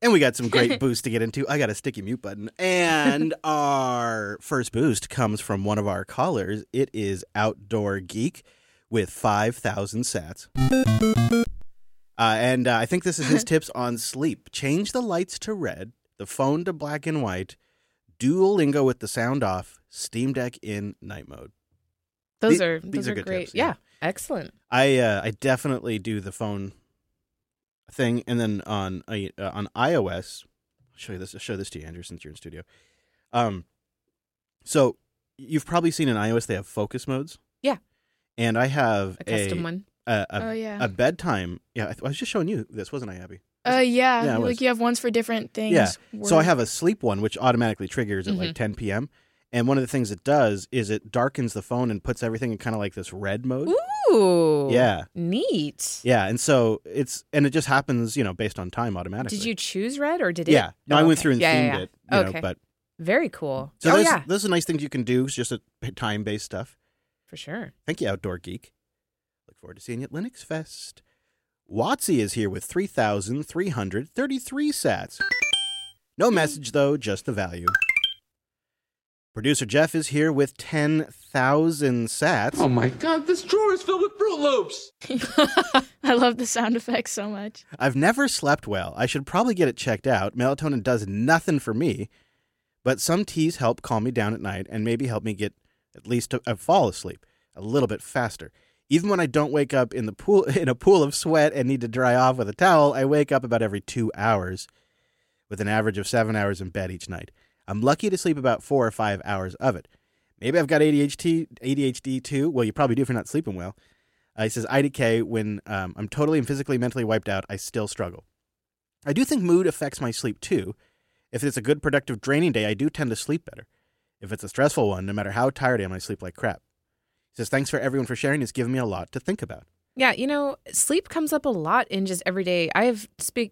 And we got some great boosts to get into. I got a sticky mute button. And our first boost comes from one of our callers. It is Outdoor Geek with 5,000 sats. And I think this is his tips on sleep. Change the lights to red, the phone to black and white, Duolingo with the sound off, Steam Deck in night mode. These are good great. tips, Yeah, excellent. I definitely do the phone thing, and then on iOS, I'll show this to you, Andrew, since you're in studio. So you've probably seen in iOS they have focus modes. Yeah, and I have a custom one. A bedtime. Yeah, I was just showing you this, wasn't I, Abby? Yeah, like you have ones for different things. Yeah. So I have a sleep one, which automatically triggers at like 10 p.m. And one of the things it does is it darkens the phone and puts everything in kind of like this red mode. Ooh. Yeah. Neat. Yeah, and so it just happens, based on time automatically. Did you choose red or did it? Yeah. No, I went through and themed it. Okay. But very cool. So there's a nice things you can do. It's just a time-based stuff. For sure. Thank you, Outdoor Geek. Look forward to seeing you at Linux Fest. Watsy is here with 3,333 sats. No message, though, just the value. Producer Jeff is here with 10,000 sats. Oh my god, this drawer is filled with Fruit Loops! I love the sound effects so much. I've never slept well. I should probably get it checked out. Melatonin does nothing for me, but some teas help calm me down at night and maybe help me get at least fall asleep a little bit faster. Even when I don't wake up in a pool of sweat and need to dry off with a towel, I wake up about every 2 hours with an average of 7 hours in bed each night. I'm lucky to sleep about 4 or 5 hours of it. Maybe I've got ADHD too. Well, you probably do if you're not sleeping well. He says, IDK, when I'm totally and physically, mentally wiped out, I still struggle. I do think mood affects my sleep too. If it's a good, productive, draining day, I do tend to sleep better. If it's a stressful one, no matter how tired I am, I sleep like crap. He says, thanks for everyone for sharing. It's given me a lot to think about. Yeah, sleep comes up a lot in just everyday. I have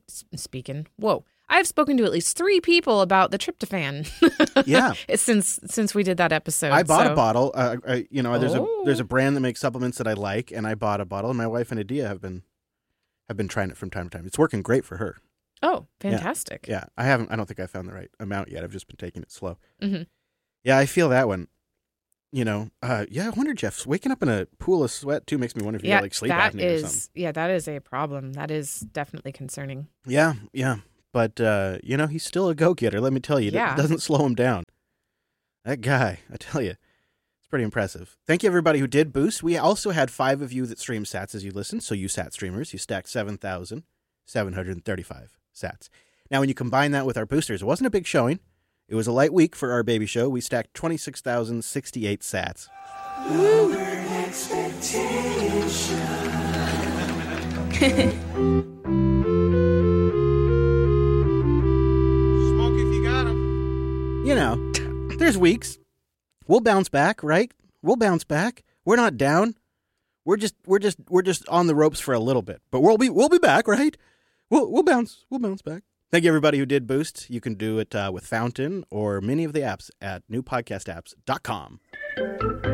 I have spoken to at least 3 people about the tryptophan. Yeah, since we did that episode. I bought a bottle. There's a brand that makes supplements that I like, and I bought a bottle. And my wife and Adia have been trying it from time to time. It's working great for her. Oh, fantastic! Yeah, I don't think I found the right amount yet. I've just been taking it slow. Mm-hmm. Yeah, I feel that one. I wonder, Jeff, waking up in a pool of sweat too makes me wonder if you got like sleep apnea or something. Yeah, that is a problem. That is definitely concerning. Yeah. But, he's still a go-getter, let me tell you. Yeah. It doesn't slow him down. That guy, I tell you, it's pretty impressive. Thank you, everybody who did boost. We also had 5 of you that streamed sats as you listened. So you sat streamers, you stacked 7,735 sats. Now, when you combine that with our boosters, it wasn't a big showing. It was a light week for our baby show. We stacked 26,068 sats. There's weeks. We'll bounce back, right? We'll bounce back. We're not down. We're just on the ropes for a little bit, but we'll be back, right? We'll bounce back. Thank you, everybody who did boost. You can do it with Fountain or many of the apps at newpodcastapps.com.